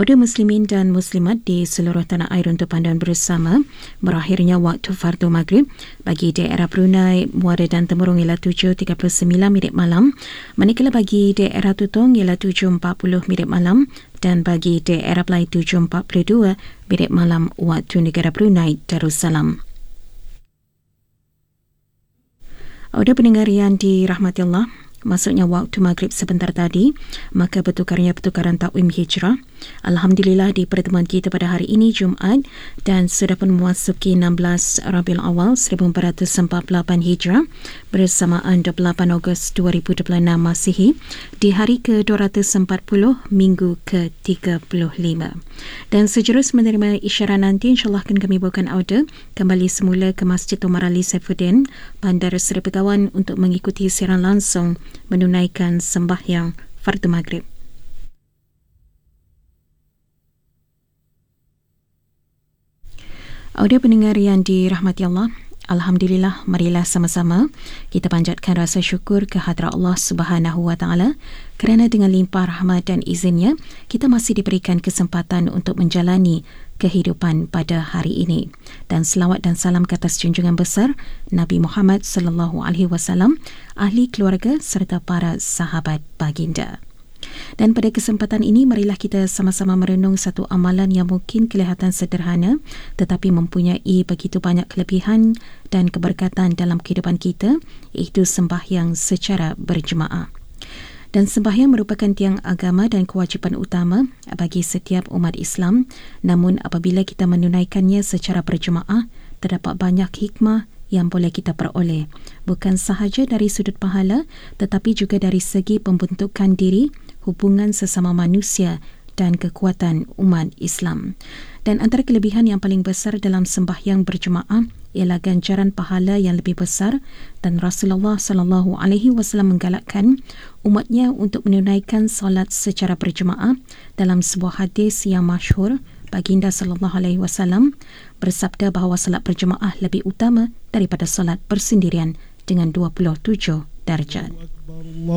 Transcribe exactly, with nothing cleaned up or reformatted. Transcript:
Audio muslimin dan muslimat di seluruh tanah air untuk panduan bersama berakhirnya waktu fardu maghrib bagi daerah Brunei, Muara dan Temurong ialah tujuh tiga puluh sembilan minit malam, manakala bagi daerah Tutong ialah tujuh empat puluh minit malam dan bagi daerah Belai tujuh empat puluh dua minit malam waktu negara Brunei Darussalam. Audio pendengar yang dirahmati Allah, masuknya waktu maghrib sebentar tadi, maka bertukarnya pertukaran takwim hijrah. Alhamdulillah di pertemuan kita pada hari ini Jumaat dan sudah pun memasuki enam belas Rabiul Awal seribu empat ratus empat puluh lapan Hijrah bersamaan dua puluh lapan Ogos dua ribu dua puluh enam Masihi di hari ke dua ratus empat puluh minggu ke tiga puluh lima. Dan sejurus menerima isyarat nanti insyaAllah akan kami bawakan audio kembali semula ke Masjid Omar Ali Saifuddin, Bandar Seri Begawan untuk mengikuti siaran langsung menunaikan sembahyang fardu maghrib. Audio pendengar yang dirahmati Allah, Alhamdulillah, marilah sama-sama kita panjatkan rasa syukur ke hadrat Allah Subhanahu Wa Taala kerana dengan limpah rahmat dan izinnya kita masih diberikan kesempatan untuk menjalani kehidupan pada hari ini. Dan selawat dan salam ke atas junjungan besar Nabi Muhammad sallallahu alaihi wasallam, ahli keluarga serta para sahabat baginda. Dan pada kesempatan ini marilah kita sama-sama merenung satu amalan yang mungkin kelihatan sederhana tetapi mempunyai begitu banyak kelebihan dan keberkatan dalam kehidupan kita, iaitu sembahyang secara berjemaah. Dan sembahyang merupakan tiang agama dan kewajipan utama bagi setiap umat Islam. Namun apabila kita menunaikannya secara berjemaah, terdapat banyak hikmah yang boleh kita peroleh, bukan sahaja dari sudut pahala tetapi juga dari segi pembentukan diri, hubungan sesama manusia dan kekuatan umat Islam. Dan antara kelebihan yang paling besar dalam sembahyang berjemaah ialah ganjaran pahala yang lebih besar, dan Rasulullah sallallahu alaihi wasallam menggalakkan umatnya untuk menunaikan solat secara berjemaah. Dalam sebuah hadis yang masyhur, Baginda sallallahu alaihi wasallam bersabda bahawa solat berjemaah lebih utama daripada solat bersendirian dengan dua puluh tujuh darjat.